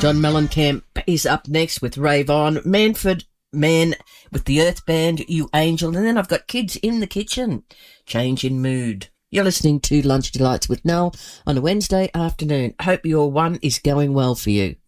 John Mellencamp is up next with Rave On. Manford Man with the Earth Band, You Angel. And then I've got Kids in the Kitchen, Change in Mood. You're listening to Lunch Delights with Nell on a Wednesday afternoon. Hope your one is going well for you.